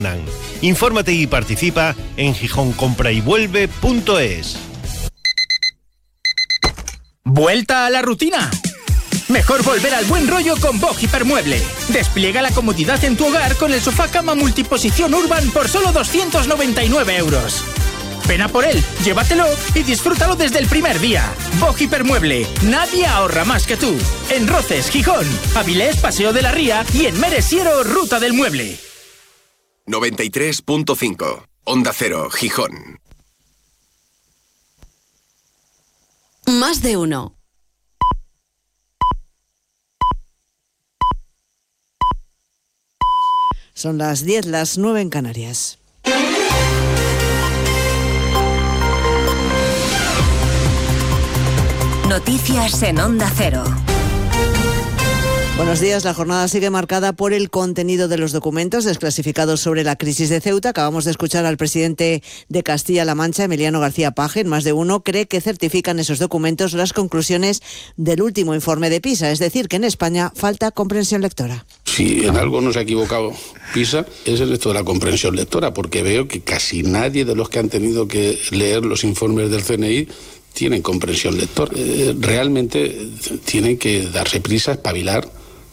Infórmate y participa en gijoncomprayvuelve.es. ¿Vuelta a la rutina? Mejor volver al buen rollo con Bog Hipermueble. Despliega la comodidad en tu hogar con el sofá cama multiposición Urban por solo 299 euros. Ven a por él, llévatelo y disfrútalo desde el primer día. Bog Hipermueble, nadie ahorra más que tú. En Roces, Gijón, Avilés, Paseo de la Ría y en Meresiero, Ruta del Mueble. 93.5 Onda Cero, Gijón. Más de uno. Son las 10, las 9 en Canarias. Noticias en Onda Cero. Buenos días. La jornada sigue marcada por el contenido de los documentos desclasificados sobre la crisis de Ceuta. Acabamos de escuchar al presidente de Castilla-La Mancha, Emiliano García Paje. En Más de Uno cree que certifican esos documentos las conclusiones del último informe de PISA, es decir, que en España falta comprensión lectora. Si en algo no se ha equivocado PISA es en esto de la comprensión lectora, porque veo que casi nadie de los que han tenido que leer los informes del CNI tienen comprensión lectora. Realmente tienen que darse prisa, espabilar,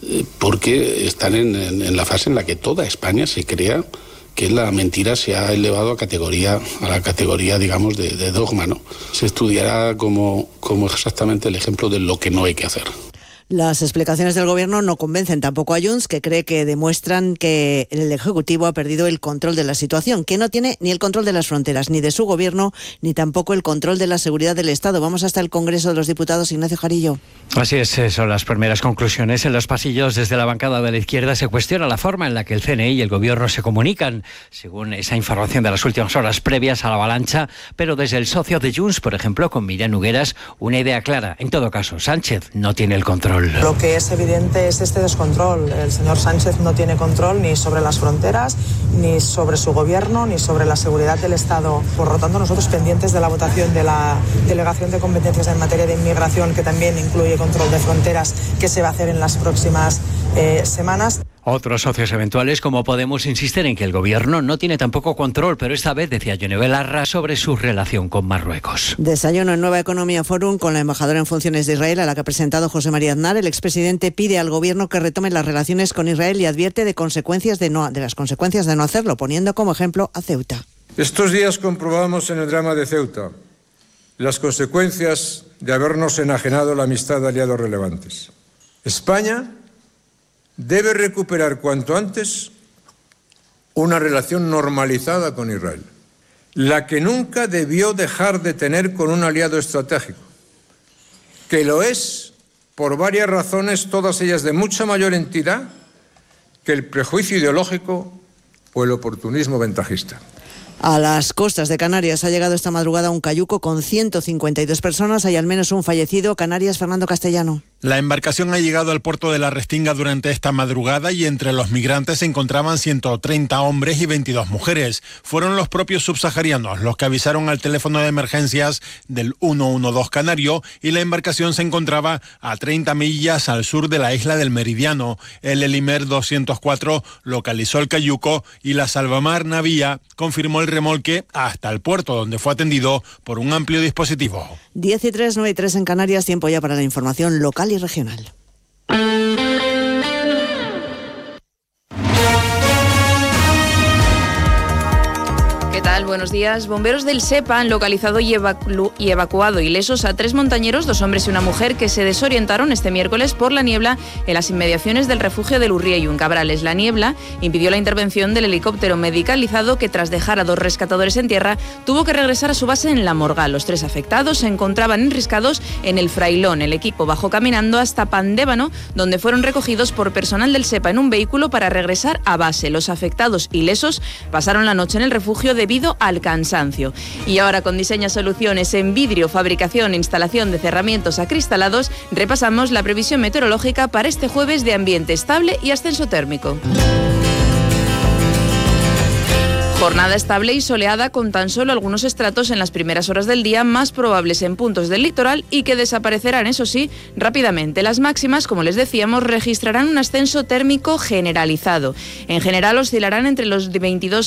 porque están en la fase en la que toda España se crea que la mentira se ha elevado a la categoría, digamos, de dogma, ¿no? Se estudiará como exactamente el ejemplo de lo que no hay que hacer. Las explicaciones del Gobierno no convencen tampoco a Junts, que cree que demuestran que el Ejecutivo ha perdido el control de la situación, que no tiene ni el control de las fronteras, ni de su Gobierno, ni tampoco el control de la seguridad del Estado. Vamos hasta el Congreso de los Diputados. Ignacio Jarillo. Así es, son las primeras conclusiones. En los pasillos, desde la bancada de la izquierda, se cuestiona la forma en la que el CNI y el Gobierno se comunican, según esa información de las últimas horas previas a la avalancha, pero desde el socio de Junts, por ejemplo, con Miriam Nogueras, una idea clara. En todo caso, Sánchez no tiene el control. Lo que es evidente es este descontrol. El señor Sánchez no tiene control ni sobre las fronteras, ni sobre su gobierno, ni sobre la seguridad del Estado. Por lo tanto, nosotros pendientes de la votación de la Delegación de Competencias en materia de inmigración, que también incluye control de fronteras, que se va a hacer en las próximas semanas. Otros socios eventuales como Podemos insisten en que el Gobierno no tiene tampoco control, pero esta vez decía Yone Belarra sobre su relación con Marruecos. Desayuno en Nueva Economía Forum con la embajadora en funciones de Israel, a la que ha presentado José María Aznar. El expresidente pide al Gobierno que retome las relaciones con Israel y advierte de las consecuencias de no hacerlo, poniendo como ejemplo a Ceuta. Estos días comprobamos en el drama de Ceuta las consecuencias de habernos enajenado la amistad de aliados relevantes. España debe recuperar cuanto antes una relación normalizada con Israel, la que nunca debió dejar de tener con un aliado estratégico, que lo es por varias razones, todas ellas de mucha mayor entidad que el prejuicio ideológico o el oportunismo ventajista. A las costas de Canarias ha llegado esta madrugada un cayuco con 152 personas. Hay al menos un fallecido. Canarias, Fernando Castellano. La embarcación ha llegado al puerto de La Restinga durante esta madrugada y entre los migrantes se encontraban 130 hombres y 22 mujeres. Fueron los propios subsaharianos los que avisaron al teléfono de emergencias del 112 canario y la embarcación se encontraba a 30 millas al sur de la isla del Meridiano. El Elimer 204 localizó el cayuco y la Salvamar Navía confirmó el remolque hasta el puerto, donde fue atendido por un amplio dispositivo. 10:03, 9:03 en Canarias, tiempo ya para la información local y regional. ¿Qué tal? Buenos días. Bomberos del SEPA han localizado y evacuado ilesos a 3 montañeros, 2 hombres y una mujer, que se desorientaron este miércoles por la niebla en las inmediaciones del refugio del Urriellu, en Cabrales. La niebla impidió la intervención del helicóptero medicalizado, que tras dejar a 2 rescatadores en tierra, tuvo que regresar a su base en La Morgal. Los 3 afectados se encontraban enriscados en el Frailón. El equipo bajó caminando hasta Pandébano, donde fueron recogidos por personal del SEPA en un vehículo para regresar a base. Los afectados ilesos pasaron la noche en el refugio debido al cansancio. Y ahora, con Diseña Soluciones en vidrio, fabricación e instalación de cerramientos acristalados, repasamos la previsión meteorológica para este jueves de ambiente estable y ascenso térmico. Jornada estable y soleada con tan solo algunos estratos en las primeras horas del día, más probables en puntos del litoral y que desaparecerán, eso sí, rápidamente. Las máximas, como les decíamos, registrarán un ascenso térmico generalizado. En general oscilarán entre los 22